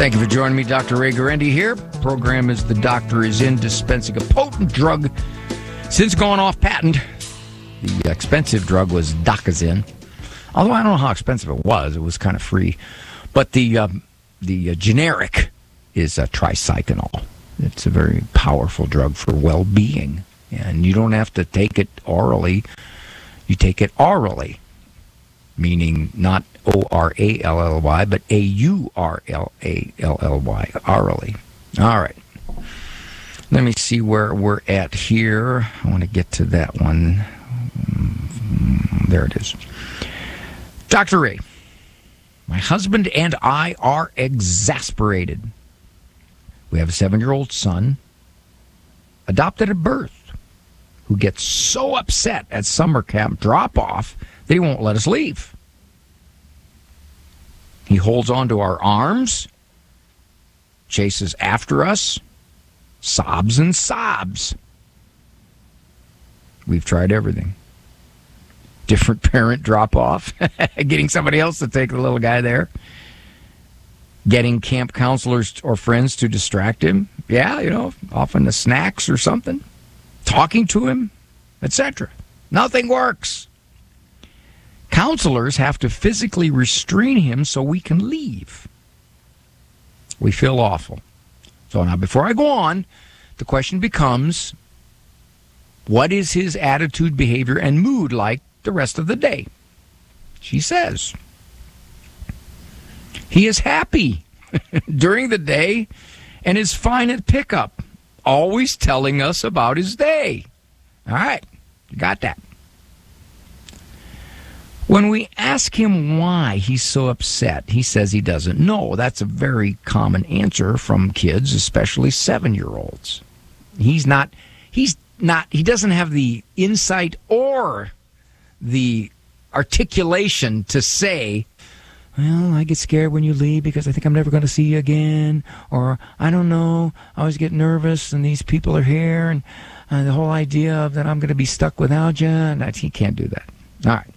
Thank you for joining me. Dr. Ray Guarendi here. Program is The Doctor Is In, dispensing a potent drug since gone off patent. The expensive drug was Dacazin. Although I don't know how expensive it was. It was kind of free. But the generic is tricyclinol. It's a very powerful drug for well-being. And you don't have to take it orally. You take it aurally, meaning not O-R-A-L-L-Y, but A-U-R-L-A-L-L-Y, aurally. All right. Let me see where we're at here. I want to get to that one. There it is. Dr. Ray, my husband and I are exasperated. We have a 7-year-old son, adopted at birth, who gets so upset at summer camp drop-off that he won't let us leave. He holds on to our arms, chases after us, sobs and sobs. We've tried everything. Different parent drop-off, getting somebody else to take the little guy there, getting camp counselors or friends to distract him. Yeah, often the snacks or something. Talking to him, etc. Nothing works. Counselors have to physically restrain him so we can leave. We feel awful. So now, before I go on, the question becomes, what is his attitude, behavior, and mood like the rest of the day? She says he is happy during the day and is fine at pickup, always telling us about his day. All right, you got that. When we ask him why he's so upset, he says he doesn't know. That's a very common answer from kids, especially 7-year-olds. He doesn't have the insight or the articulation to say, well, I get scared when you leave because I think I'm never going to see you again. Or, I don't know, I always get nervous and these people are here and the whole idea of that I'm going to be stuck without you. And he can't do that. All right.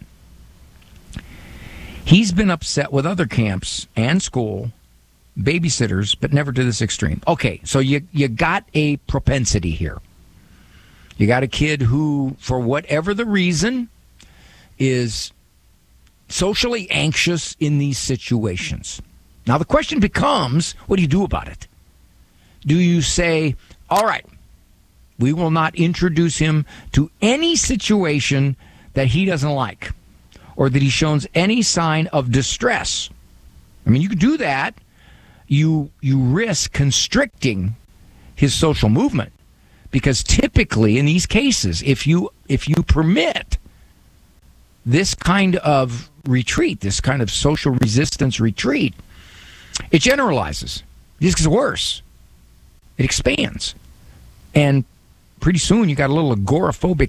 He's been upset with other camps and school, babysitters, but never to this extreme. Okay, so you got a propensity here. You got a kid who, for whatever the reason, is socially anxious in these situations. Now, the question becomes, what do you do about it? Do you say, all right, we will not introduce him to any situation that he doesn't like, or that he shows any sign of distress? I mean, you could do that. You risk constricting his social movement, because typically in these cases, if you permit this kind of retreat, this kind of social resistance retreat, it generalizes. It just gets worse. It expands. And pretty soon you got a little agoraphobic